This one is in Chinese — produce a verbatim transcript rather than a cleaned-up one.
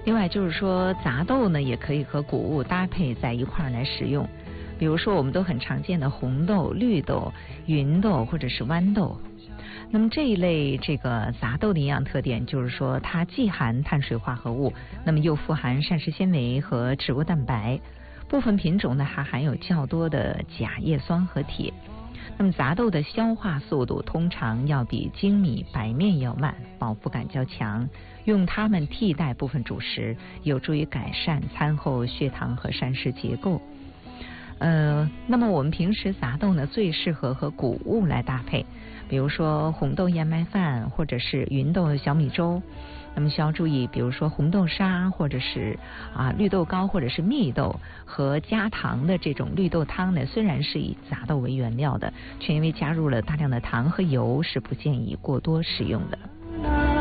另外就是说杂豆呢也可以和谷物搭配在一块儿来食用，比如说我们都很常见的红豆、绿豆、芸豆或者是豌豆。那么这一类这个杂豆的营养特点就是说它既含碳水化合物，那么又富含膳食纤维和植物蛋白，部分品种呢还含有较多的钾、叶酸和铁。那么杂豆的消化速度通常要比精米、白面要慢，饱腹感较强，用它们替代部分主食，有助于改善餐后血糖和膳食结构。呃，那么我们平时杂豆呢最适合和谷物来搭配，比如说红豆燕麦饭或者是芸豆小米粥。那么需要注意，比如说红豆沙或者是啊绿豆糕或者是蜜豆和加糖的这种绿豆汤呢，虽然是以杂豆为原料的，却因为加入了大量的糖和油，是不建议过多食用的。